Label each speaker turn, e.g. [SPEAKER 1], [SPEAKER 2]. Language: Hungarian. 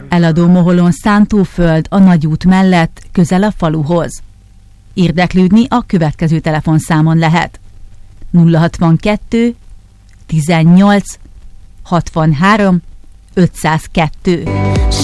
[SPEAKER 1] Eladó moholon szántóföld a Nagyút mellett, közel a faluhoz. Érdeklődni a következő telefonszámon lehet: 062 18 63 502.